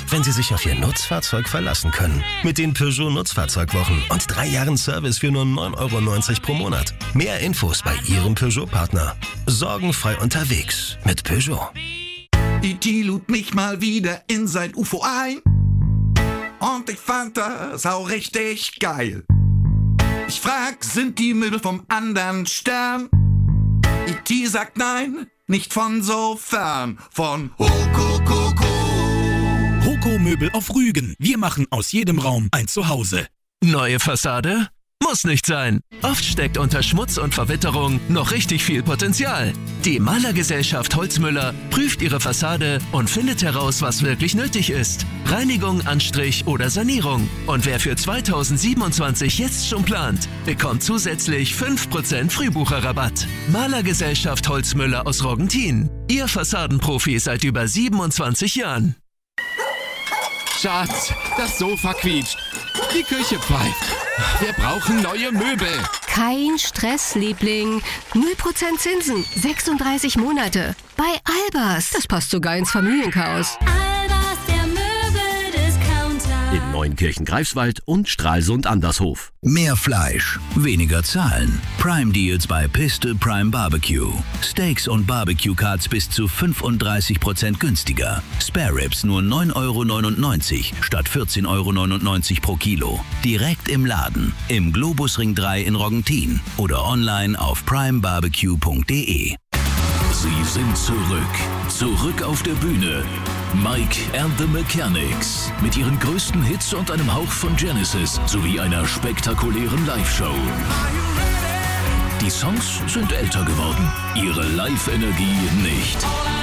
wenn Sie sich auf Ihr Nutzfahrzeug verlassen können. Mit den Peugeot Nutzfahrzeugwochen und 3 Jahren Service für nur 9,90 € pro Monat. Mehr Infos bei Ihrem Peugeot-Partner. Sorgenfrei unterwegs mit Peugeot. E.T. lud mich mal wieder in sein UFO ein und ich fand das auch richtig geil. Ich frag, sind die Möbel vom anderen Stern? E.T. sagt nein, nicht von so fern, von Hokokoko. Hoko Möbel auf Rügen. Wir machen aus jedem Raum ein Zuhause. Neue Fassade? Muss nicht sein. Oft steckt unter Schmutz und Verwitterung noch richtig viel Potenzial. Die Malergesellschaft Holzmüller prüft ihre Fassade und findet heraus, was wirklich nötig ist. Reinigung, Anstrich oder Sanierung. Und wer für 2027 jetzt schon plant, bekommt zusätzlich 5% Frühbucherrabatt. Malergesellschaft Holzmüller aus Roggentin. Ihr Fassadenprofi seit über 27 Jahren. Schatz, das Sofa quietscht. Die Küche pfeift. Wir brauchen neue Möbel. Kein Stress, Liebling. 0% Zinsen, 36 Monate. Bei Albers. Das passt sogar ins Familienchaos. Albers, der Möbeldiscounter. In Neunkirchen-Greifswald und Stralsund-Andershof. Mehr Fleisch, weniger zahlen. Prime Deals bei Piste Prime Barbecue. Steaks und Barbecue Cuts bis zu 35% günstiger. Spare Ribs nur 9,99 € statt 14,99 € pro Kilo. Direkt im Laden, im Globusring 3 in Roggentin oder online auf primebarbecue.de. Sie sind zurück auf der Bühne. Mike and the Mechanics mit ihren größten Hits und einem Hauch von Genesis sowie einer spektakulären Live-Show. Die Songs sind älter geworden, ihre Live-Energie nicht.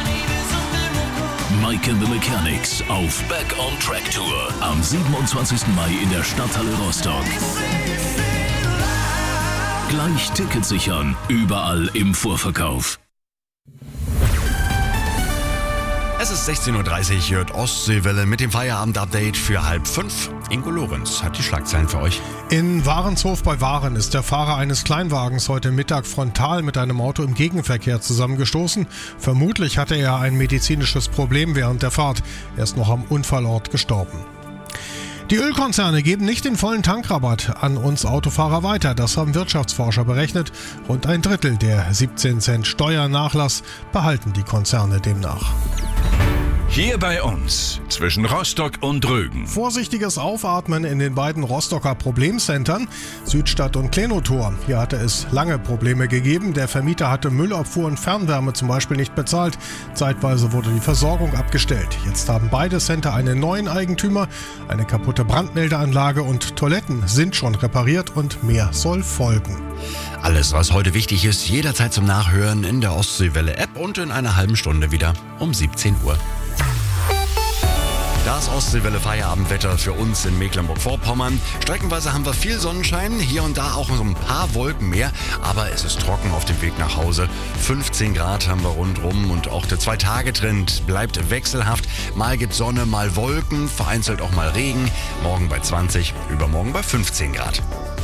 Mike and the Mechanics auf Back on Track Tour am 27. Mai in der Stadthalle Rostock. Gleich Tickets sichern, überall im Vorverkauf. Es ist 16:30 Uhr, hört Ostseewelle mit dem Feierabend-Update für 4:30. Ingo Lorenz hat die Schlagzeilen für euch. In Warenshof bei Waren ist der Fahrer eines Kleinwagens heute Mittag frontal mit einem Auto im Gegenverkehr zusammengestoßen. Vermutlich hatte er ein medizinisches Problem während der Fahrt. Er ist noch am Unfallort gestorben. Die Ölkonzerne geben nicht den vollen Tankrabatt an uns Autofahrer weiter. Das haben Wirtschaftsforscher berechnet. Rund ein Drittel der 17 Cent Steuernachlass behalten die Konzerne demnach. Hier bei uns, zwischen Rostock und Rügen. Vorsichtiges Aufatmen in den beiden Rostocker Problemcentern, Südstadt und Klenotor. Hier hatte es lange Probleme gegeben. Der Vermieter hatte Müllabfuhr und Fernwärme zum Beispiel nicht bezahlt. Zeitweise wurde die Versorgung abgestellt. Jetzt haben beide Center einen neuen Eigentümer. Eine kaputte Brandmeldeanlage und Toiletten sind schon repariert und mehr soll folgen. Alles, was heute wichtig ist, jederzeit zum Nachhören in der Ostseewelle-App und in einer halben Stunde wieder um 17 Uhr. Das Ostseewelle Feierabendwetter für uns in Mecklenburg-Vorpommern. Streckenweise haben wir viel Sonnenschein, hier und da auch so ein paar Wolken mehr, aber es ist trocken auf dem Weg nach Hause. 15 Grad haben wir rundrum und auch der 2-Tage-Trend bleibt wechselhaft. Mal gibt Sonne, mal Wolken, vereinzelt auch mal Regen. Morgen bei 20, übermorgen bei 15 Grad.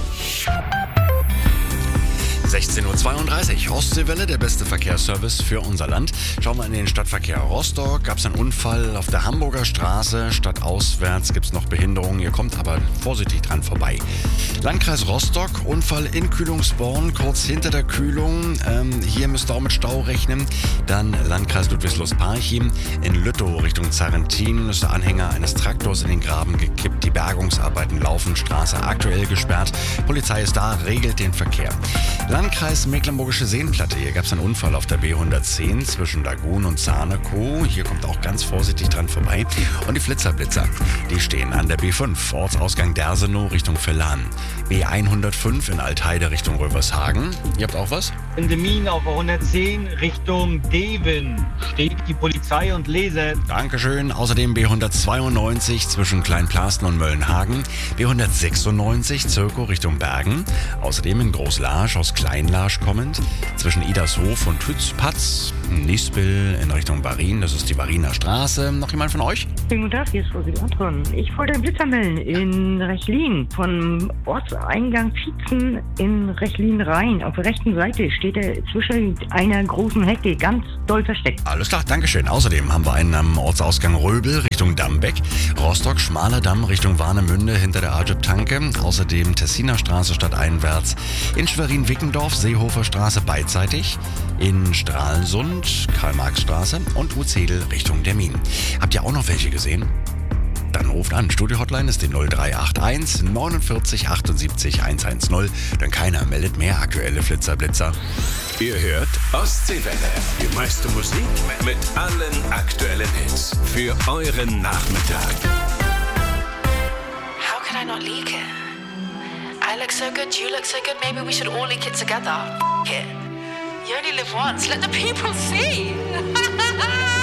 16:32 Uhr, Ostseewelle, der beste Verkehrsservice für unser Land. Schauen wir in den Stadtverkehr Rostock. Gab es einen Unfall auf der Hamburger Straße. Stadtauswärts gibt es noch Behinderungen. Ihr kommt aber vorsichtig dran vorbei. Landkreis Rostock, Unfall in Kühlungsborn, kurz hinter der Kühlung. Hier müsst ihr auch mit Stau rechnen. Dann Landkreis Ludwigslust-Parchim. In Lüttow Richtung Zarrentin ist der Anhänger eines Traktors in den Graben gekippt. Die Bergungsarbeiten laufen, Straße aktuell gesperrt. Polizei ist da, regelt den Verkehr. Landkreis Mecklenburgische Seenplatte. Hier gab es einen Unfall auf der B110 zwischen Lagun und Zarnekow. Hier kommt auch ganz vorsichtig dran vorbei. Und die Flitzerblitzer, die stehen an der B5, Ortsausgang Dersenow Richtung Villan. B105 in Altheide Richtung Rövershagen. Ihr habt auch was? In Demmin auf 110 Richtung Deven steht die Polizei und lese. Dankeschön. Außerdem B192 zwischen Kleinplasten und Möllenhagen. B196 Zirkow Richtung Bergen. Außerdem in Großlarsch aus Kleinlarsch kommend. Zwischen Idershof und Hützpatz. Nispel in Richtung Barin. Das ist die Bariner Straße. Noch jemand von euch? Schönen guten Tag, hier ist Rosi Anton. Ich wollte einen Blitzer melden in Rechlin. Von Ortseingang Vietzen in Rechlin rein. Auf der rechten Seite steht er zwischen einer großen Hecke, ganz doll versteckt. Alles klar, Dankeschön. Außerdem haben wir einen am Ortsausgang Röbel Richtung Dammbeck, Rostock, Schmaler Damm Richtung Warnemünde hinter der Ajib-Tanke, außerdem Tessiner Straße stadteinwärts, in Schwerin-Wickendorf, Seehofer Straße beidseitig, in Stralsund, Karl-Marx-Straße und Uzedel Richtung Dermin. Habt ihr auch noch welche gesehen? Dann ruft an. Studio-Hotline ist die 0381 49 78 110. Denn keiner meldet mehr aktuelle Flitzer-Blitzer. Ihr hört Ostseewelle. Die meiste Musik mit allen aktuellen Hits. Für euren Nachmittag. How can I not leak it? I look so good, you look so good. Maybe we should all leak it together. F it. You only live once. Let the people see.